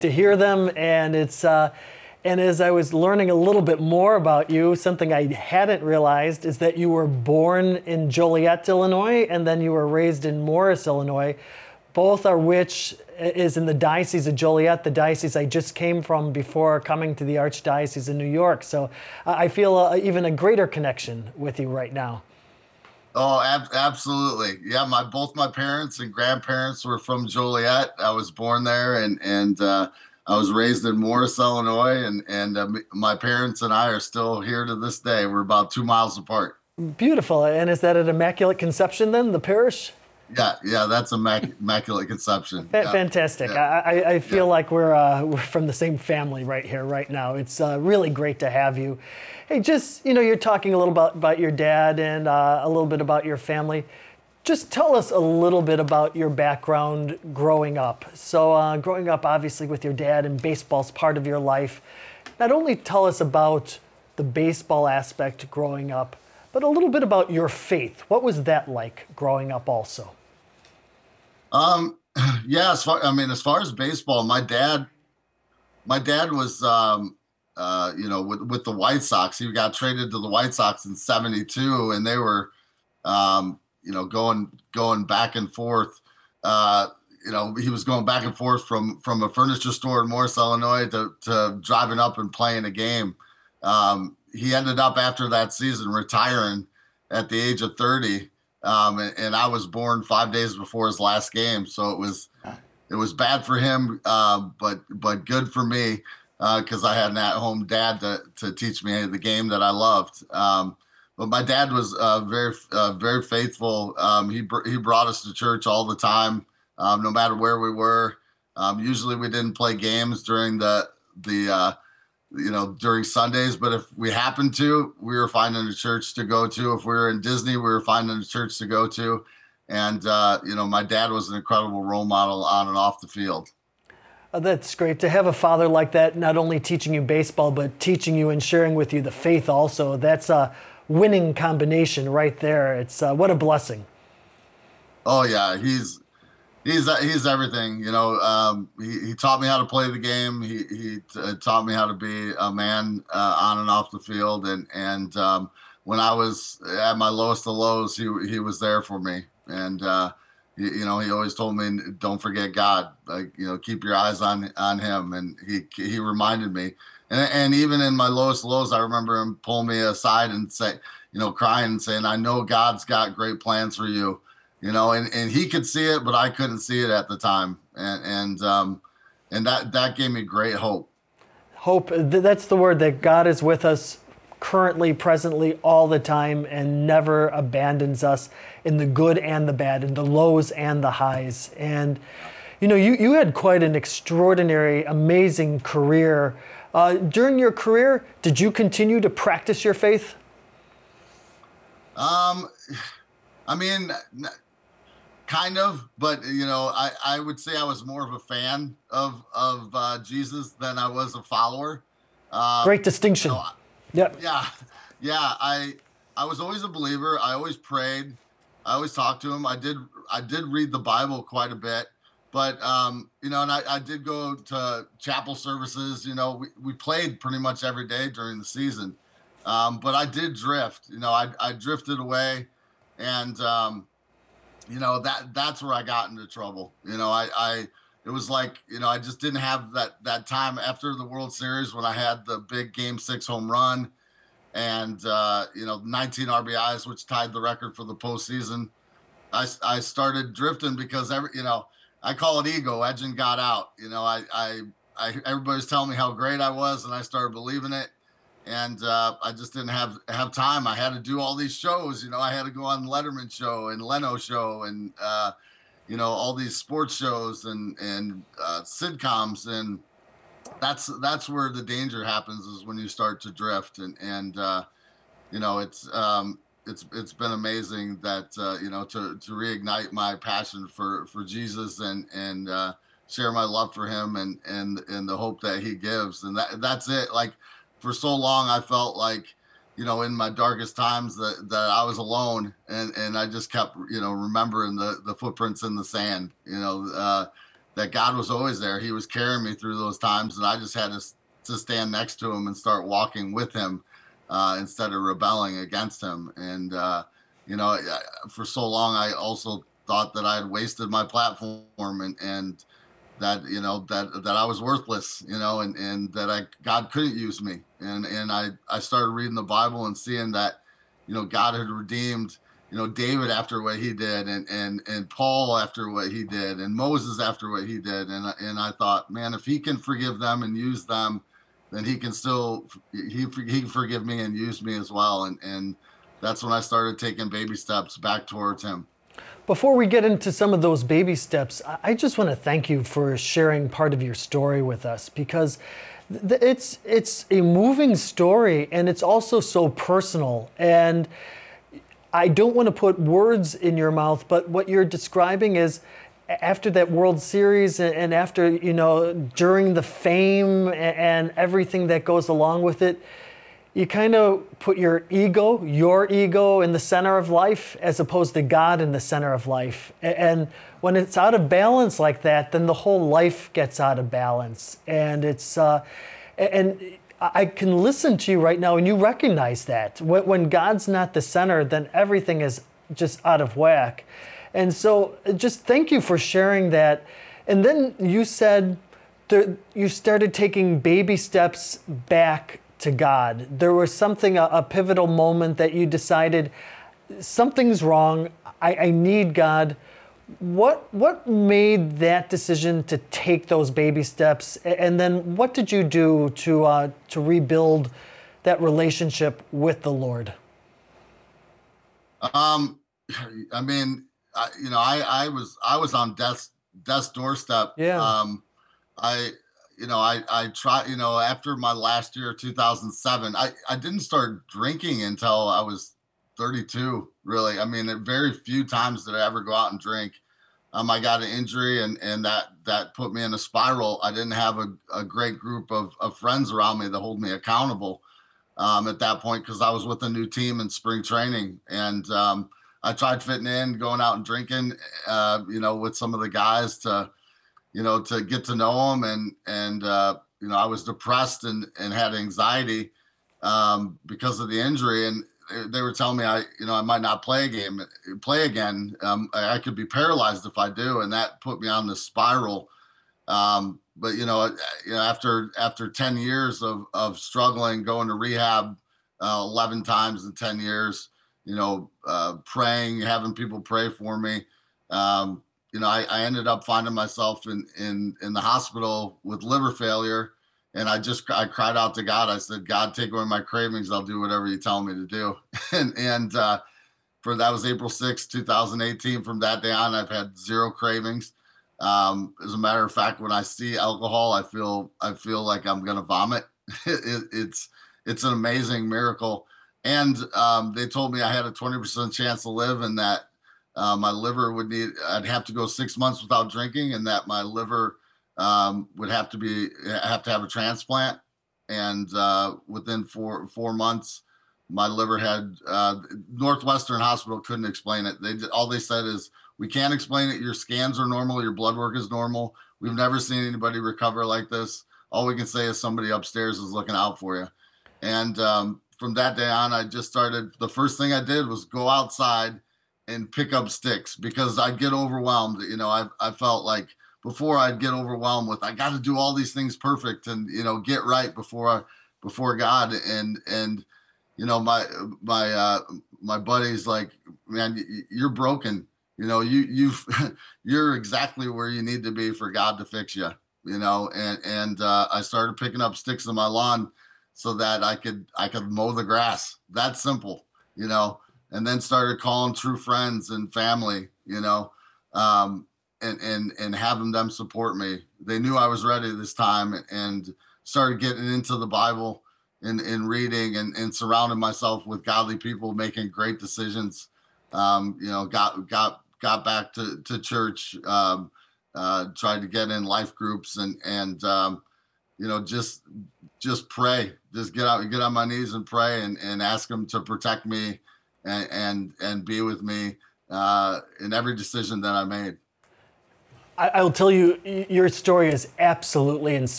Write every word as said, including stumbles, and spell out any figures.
to hear them, and it's uh, and as I was learning a little bit more about you, something I hadn't realized is that you were born in Joliet, Illinois, and then you were raised in Morris, Illinois, both are which is in the Diocese of Joliet, the diocese I just came from before coming to the Archdiocese of New York. So uh, I feel uh, even a greater connection with you right now. Oh, ab- absolutely. Yeah, my both my parents and grandparents were from Joliet. I was born there, and and uh, I was raised in Morris, Illinois, and and uh, my parents and I are still here to this day. We're about two miles apart. Beautiful. And is that an Immaculate Conception then, the parish? Yeah, yeah, that's immac- immaculate conception. Fa- Yeah, Fantastic. yeah, I, I I yeah. feel like we're uh, we're from the same family right here, right now. It's uh, really great to have you. Hey, just, you know, you're talking a little about, about your dad and uh, a little bit about your family. Just tell us a little bit about your background growing up. So uh, growing up, obviously, with your dad, and baseball's part of your life. Not only tell us about the baseball aspect growing up, but a little bit about your faith. What was that like growing up also? Um, yeah, as far I mean, as far as baseball, my dad, my dad was, um, uh, you know, with with the White Sox. He got traded to the White Sox in 'seventy-two, and they were, um, you know, going going back and forth. Uh, you know, he was going back and forth from from a furniture store in Morris, Illinois, to to driving up and playing a game. Um, he ended up after that season retiring at the age of thirty, um, and, and I was born five days before his last game. So it was it was bad for him, uh, but but good for me because uh, I had an at-home dad to to teach me the game that I loved. Um, but my dad was uh, very uh, very faithful. Um, he br- he brought us to church all the time, um, no matter where we were. Um, usually we didn't play games during the the uh, you know during Sundays, but if we happened to, we were finding a church to go to. If we were in Disney, we were finding a church to go to. And uh, you know, my dad was an incredible role model on and off the field. Uh, that's great to have a father like that, not only teaching you baseball, but teaching you and sharing with you the faith also. That's a winning combination right there. It's uh, what a blessing. Oh yeah, he's he's uh, he's everything. You know, um, he he taught me how to play the game. He he t- taught me how to be a man uh, on and off the field. And and um, when I was at my lowest of lows, he he was there for me. And uh, you, you know, he always told me, "Don't forget God. Like, you know, keep your eyes on on Him." And he he reminded me. And and even in my lowest lows, I remember him pulling me aside and say, you know, crying and saying, "I know God's got great plans for you." You know, and, and he could see it, but I couldn't see it at the time. And and um, and that that gave me great hope. Hope, that's the word, that God is with us currently, presently, all the time, and never abandons us in the good and the bad, in the lows and the highs. And, you know, you, you had quite an extraordinary, amazing career. Uh, during your career, did you continue to practice your faith? Um, I mean, kind of, but you know, I, I would say I was more of a fan of of uh, Jesus than I was a follower. Um, Great you know, distinction. Yep. yeah, yeah. I I was always a believer. I always prayed. I always talked to him. I did I did read the Bible quite a bit, but um, you know, and I, I did go to chapel services. You know, we, we played pretty much every day during the season. Um, but I did drift. You know, I I drifted away, and um, you know that that's where I got into trouble. You know, I I it was like, you know, I just didn't have that that time after the World Series when I had the big Game Six home run and uh, you know, nineteen R B Is, which tied the record for the postseason. I I started drifting because every you know I call it ego. Edging got out. You know, I I, I everybody's telling me how great I was, and I started believing it. And uh, I just didn't have have time. I had to do all these shows. You know, I had to go on Letterman show and Leno show and uh, you know, all these sports shows and and uh, sitcoms, and that's that's where the danger happens is when you start to drift. And and uh, you know, it's um, it's it's been amazing that uh, you know, to to reignite my passion for for Jesus and and uh, share my love for Him and and and the hope that He gives. And that that's it. Like for so long, I felt like, you know, in my darkest times that that I was alone, and and I just kept, you know, remembering the the footprints in the sand. You know, uh, that God was always there. He was carrying me through those times, and I just had to to stand next to him and start walking with him uh, instead of rebelling against him. And uh, you know, for so long, I also thought that I had wasted my platform and and that you know that that I was worthless, you know, and and that I God couldn't use me. And and I I started reading the Bible and seeing that, you know, God had redeemed, you know, David after what he did, and and and Paul after what he did, and Moses after what he did. And and I thought, man, if he can forgive them and use them, then he can still he he can forgive me and use me as well. And and that's when I started taking baby steps back towards him. Before we get into some of those baby steps, I I just want to thank you for sharing part of your story with us, because th- it's it's a moving story, and it's also so personal. And I don't want to put words in your mouth, but what you're describing is after that World Series and and after, you know, during the fame a- and everything that goes along with it, you kind of put your ego, your ego in the center of life as opposed to God in the center of life. A- And when it's out of balance like that, then the whole life gets out of balance. And it's, uh, a- and I can listen to you right now and you recognize that. When when God's not the center, then everything is just out of whack. And so uh, just thank you for sharing that. And then you said there, you started taking baby steps back to God. There was something, a, a pivotal moment that you decided something's wrong. I, I need God. What what made that decision to take those baby steps? A- And then what did you do to uh, to rebuild that relationship with the Lord? Um, I mean, I, you know, I I was I was on death's death's doorstep. Yeah. Um, I, you know, I I tried, you know, after my last year, two thousand seven, I I didn't start drinking until I was thirty-two. Really, I mean, very few times did I ever go out and drink. Um, I got an injury, and and that that put me in a spiral. I didn't have a, a great group of, of friends around me that hold me accountable um, at that point, because I was with a new team in spring training, and um, I tried fitting in, going out and drinking, uh, you know, with some of the guys to, you know, to get to know them, and and uh, you know, I was depressed and and had anxiety um, because of the injury, and they they were telling me I, you know, I might not play a game, play again. Um, I I could be paralyzed if I do, and that put me on this spiral. Um, but you know, uh, you know, after after ten years of of struggling, going to rehab uh, eleven times in ten years, you know, uh, praying, having people pray for me, um, you know, I, I ended up finding myself in in in the hospital with liver failure, and I just I cried out to God. I said, God, take away my cravings. I'll do whatever you tell me to do. and and uh, for that was April sixth, two thousand eighteen. From that day on, I've had zero cravings. Um, as a matter of fact, when I see alcohol, I feel I feel like I'm gonna vomit. it, it's it's an amazing miracle. And um, they told me I had a twenty percent chance to live, and that uh, my liver would need I'd have to go six months without drinking, and that my liver um, would have to be have to have a transplant. And uh, within four four months, my liver had uh, Northwestern Hospital couldn't explain it. They all they said is, we can't explain it. Your scans are normal. Your blood work is normal. We've never seen anybody recover like this. All we can say is somebody upstairs is looking out for you. And um, from that day on, I just started. The first thing I did was go outside and pick up sticks, because I'd get overwhelmed. You know, I I felt like before I'd get overwhelmed with, I got to do all these things perfect and, you know, get right before I, before God. And and you know, my my uh my buddy's like, man, you're broken. You know, you you you're exactly where you need to be for God to fix you. You know, and and uh, I started picking up sticks in my lawn so that I could I could mow the grass. That simple. You know, and then started calling true friends and family. You know, um, and and and having them support me. They knew I was ready this time, and started getting into the Bible in in reading, and and surrounding myself with godly people making great decisions. Um, you know, got got got back to to church. Um, uh, tried to get in life groups, and and um, you know, just just pray, just get out, get on my knees and pray, and and ask him to protect me, and and and be with me uh, in every decision that I made. I, I will tell you, y- your story is absolutely inspiring.